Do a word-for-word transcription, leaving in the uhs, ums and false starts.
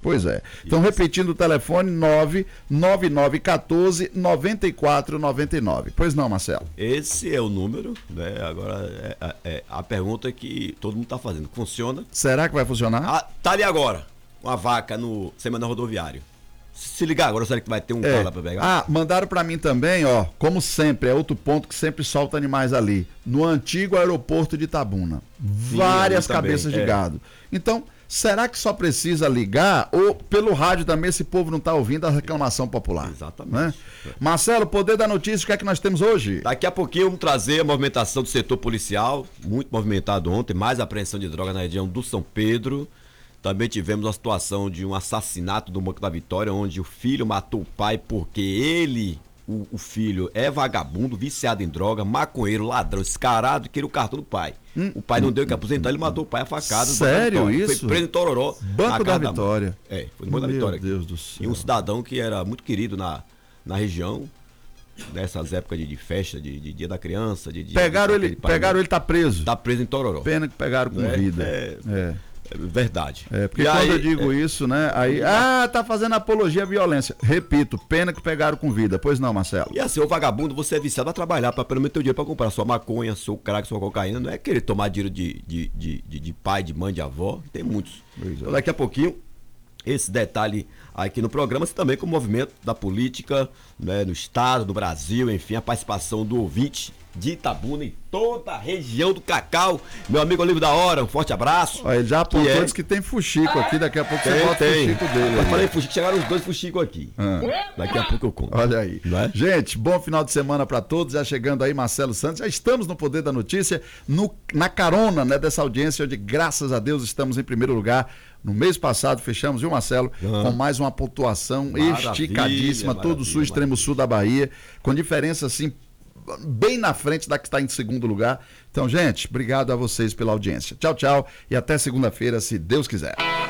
Pois é. Então, Isso. repetindo o telefone, nove nove nove um quatro nove quatro nove nove. Pois não, Marcelo? Esse é o número, né? Agora, é, é, a pergunta que todo mundo está fazendo. Funciona? Será que vai funcionar? Ah, tá ali agora, uma vaca no Semana Rodoviário. Se ligar agora, será que vai ter um é. cara lá para pegar? Ah, mandaram para mim também, ó, como sempre, é outro ponto que sempre solta animais ali. No antigo aeroporto de Itabuna. Sim, várias cabeças também, de é. gado. Então... será que só precisa ligar ou pelo rádio também esse povo não está ouvindo a reclamação popular? Exatamente. Né? Marcelo, poder da notícia, o que é que nós temos hoje? Daqui a pouquinho vamos trazer a movimentação do setor policial, muito movimentado ontem, mais apreensão de droga na região do São Pedro. Também tivemos a situação de um assassinato do Banco da Vitória, onde o filho matou o pai porque ele... O, o filho é vagabundo, viciado em droga, maconheiro, ladrão, descarado, queria o cartão do pai. Hum, o pai não hum, deu que aposentar, ele matou o pai a facada. Sério isso? Foi preso em Tororó. Banco da Vitória. Da... É, foi no Banco da Vitória. Meu Deus do céu. E um cidadão que era muito querido na, na região, nessas épocas de, de festa, de, de Dia da Criança. De, de, pegaram de, ele, pegaram ele, tá preso. Tá preso em Tororó. Pena que pegaram com é, vida. É. é. É verdade. É, porque e quando aí, eu digo é... isso, né? Aí, ah, tá fazendo apologia à violência. Repito, pena que pegaram com vida. Pois não, Marcelo? E assim, o vagabundo, você é viciado a trabalhar para pelo menos ter o dinheiro para comprar sua maconha, seu crack, sua cocaína. Não é querer tomar dinheiro de, de, de, de, de pai, de mãe, de avó. Tem muitos. Então, daqui a pouquinho, esse detalhe aqui no programa, assim, também com o movimento da política, né, no estado, no Brasil, enfim, a participação do ouvinte de Itabuna e toda a região do Cacau. Meu amigo Olívio da Hora, um forte abraço. Ó, ele já apontou que, é... que tem fuxico aqui, daqui a pouco tem, você bota o tem. fuxico dele. Eu falei fuxico, chegaram os dois fuxicos aqui. Ah. Daqui a pouco eu conto. Olha aí. É? Gente, bom final de semana para todos. Já chegando aí Marcelo Santos, já estamos no Poder da Notícia, no, na carona, né, dessa audiência, onde graças a Deus estamos em primeiro lugar. No mês passado fechamos, viu, Marcelo, ah. com mais uma pontuação maravilha, esticadíssima, todo o sul, extremo sul da Bahia, com diferença assim bem na frente da que está em segundo lugar. Então, gente, obrigado a vocês pela audiência. Tchau, tchau e até segunda-feira, se Deus quiser.